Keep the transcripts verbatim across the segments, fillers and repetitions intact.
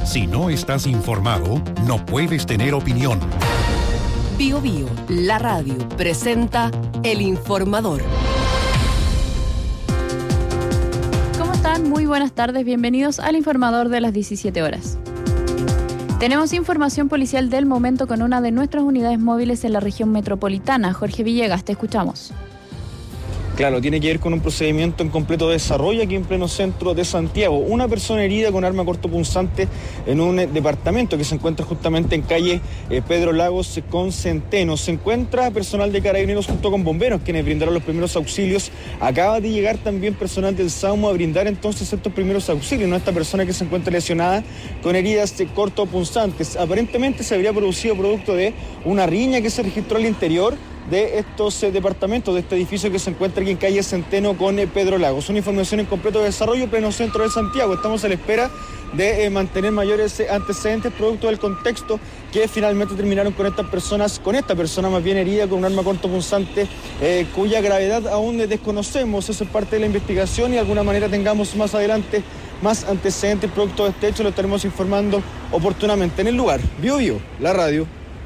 Si no estás informado, no puedes tener opinión. Bio Bio, la radio, presenta El Informador. ¿Cómo están? Muy buenas tardes, bienvenidos al Informador de las diecisiete horas. Tenemos información policial del momento con una de nuestras unidades móviles en la región metropolitana. Jorge Villegas, te escuchamos. Claro, tiene que ver con un procedimiento en completo desarrollo aquí en pleno centro de Santiago. Una persona herida con arma cortopunzante en un eh, departamento que se encuentra justamente en calle eh, Pedro Lagos con Centeno. Se encuentra personal de Carabineros junto con bomberos, quienes brindaron los primeros auxilios. Acaba de llegar también personal del SAUMO a brindar entonces estos primeros auxilios, ¿no? Esta persona que se encuentra lesionada con heridas eh, cortopunzantes. Aparentemente se habría producido producto de una riña que se registró al interior de estos eh, departamentos, de este edificio que se encuentra aquí en calle Centeno con eh, Pedro Lagos. Una información en completo desarrollo, pleno centro de Santiago. Estamos a la espera de eh, mantener mayores eh, antecedentes producto del contexto que finalmente terminaron con estas personas, con esta persona más bien herida con un arma cortopunzante eh, cuya gravedad aún eh, desconocemos. Eso es parte de la investigación y de alguna manera tengamos más adelante más antecedentes producto de este hecho, lo estaremos informando oportunamente en el lugar. Bio Bio, la radio.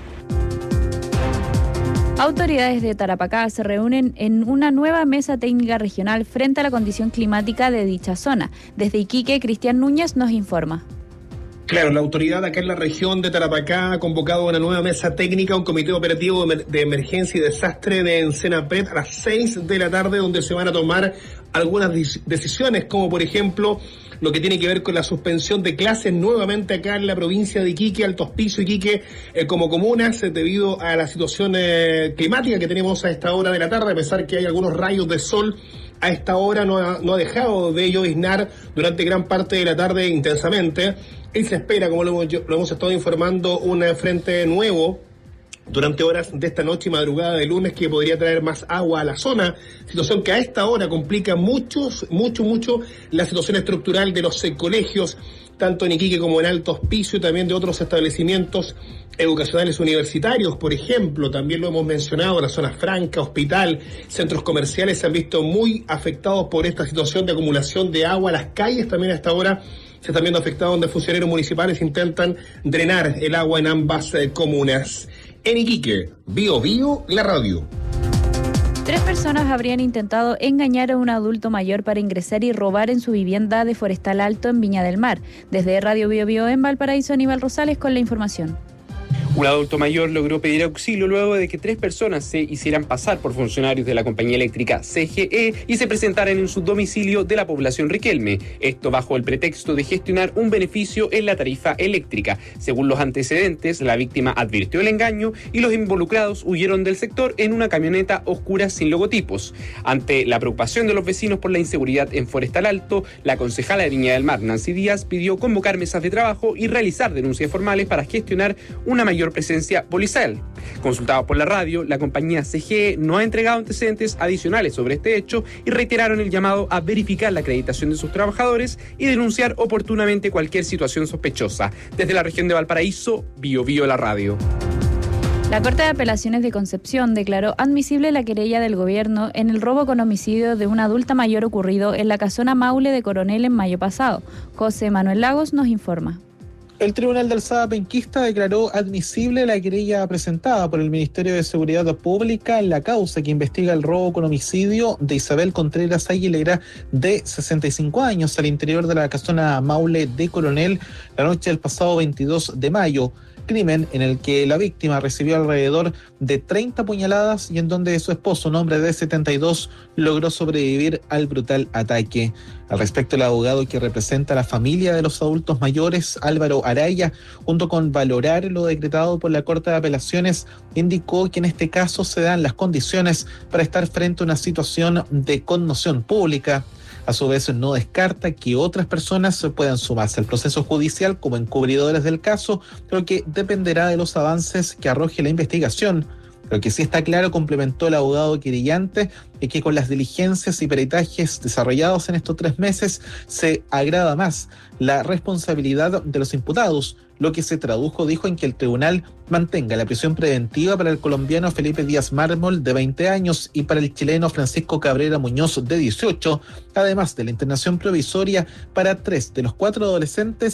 Autoridades de Tarapacá se reúnen en una nueva mesa técnica regional frente a la condición climática de dicha zona. Desde Iquique, Cristian Núñez nos informa. Claro, la autoridad acá en la región de Tarapacá ha convocado una nueva mesa técnica, un comité operativo de emergencia y desastre de Ensenapred a las seis de la tarde, donde se van a tomar algunas decisiones, como por ejemplo lo que tiene que ver con la suspensión de clases nuevamente acá en la provincia de Iquique, Alto Hospicio, Iquique, eh, como comunas, eh, debido a la situación eh, climática que tenemos a esta hora de la tarde, a pesar que hay algunos rayos de sol. A esta hora no ha, no ha dejado de lloviznar durante gran parte de la tarde intensamente, y se espera, como lo hemos, lo hemos estado informando, un frente nuevo durante horas de esta noche y madrugada de lunes que podría traer más agua a la zona, situación que a esta hora complica muchos, mucho, mucho la situación estructural de los eh, colegios, tanto en Iquique como en Alto Hospicio, y también de otros establecimientos educacionales universitarios, por ejemplo, también lo hemos mencionado, la zona franca, hospital, centros comerciales se han visto muy afectados por esta situación de acumulación de agua. Las calles también a esta hora se están viendo afectadas, donde funcionarios municipales intentan drenar el agua en ambas eh, comunas. En Iquique, Bio Bio, la radio. Tres personas habrían intentado engañar a un adulto mayor para ingresar y robar en su vivienda de Forestal Alto en Viña del Mar. Desde Radio Bio Bio en Valparaíso, Aníbal Rosales con la información. Un adulto mayor logró pedir auxilio luego de que tres personas se hicieran pasar por funcionarios de la compañía eléctrica C G E y se presentaran en su domicilio de la población Riquelme. Esto bajo el pretexto de gestionar un beneficio en la tarifa eléctrica. Según los antecedentes, la víctima advirtió el engaño y los involucrados huyeron del sector en una camioneta oscura sin logotipos. Ante la preocupación de los vecinos por la inseguridad en Forestal Alto, la concejala de Viña del Mar, Nancy Díaz, pidió convocar mesas de trabajo y realizar denuncias formales para gestionar una mayor presencia policial. Consultados por la radio, la compañía C G E no ha entregado antecedentes adicionales sobre este hecho y reiteraron el llamado a verificar la acreditación de sus trabajadores y denunciar oportunamente cualquier situación sospechosa. Desde la región de Valparaíso, Bio Bio la radio. La Corte de Apelaciones de Concepción declaró admisible la querella del gobierno en el robo con homicidio de una adulta mayor ocurrido en la casona Maule de Coronel en mayo pasado. José Manuel Lagos nos informa. El Tribunal de Alzada Penquista declaró admisible la querella presentada por el Ministerio de Seguridad Pública en la causa que investiga el robo con homicidio de Isabel Contreras Aguilera, de sesenta y cinco años, al interior de la casona Maule de Coronel la noche del pasado veintidós de mayo. Crimen en el que la víctima recibió alrededor de treinta puñaladas y en donde su esposo, un hombre de setenta y dos, logró sobrevivir al brutal ataque. Al respecto, el abogado que representa a la familia de los adultos mayores, Álvaro Araya, junto con valorar lo decretado por la Corte de Apelaciones, indicó que en este caso se dan las condiciones para estar frente a una situación de conmoción pública. A su vez, no descarta que otras personas puedan sumarse al proceso judicial como encubridores del caso, lo que dependerá de los avances que arroje la investigación. Lo que sí está claro, complementó el abogado querellante, es que con las diligencias y peritajes desarrollados en estos tres meses se agrava más la responsabilidad de los imputados, lo que se tradujo, dijo, en que el tribunal mantenga la prisión preventiva para el colombiano Felipe Díaz Mármol, de veinte años, y para el chileno Francisco Cabrera Muñoz, de dieciocho, además de la internación provisoria para tres de los cuatro adolescentes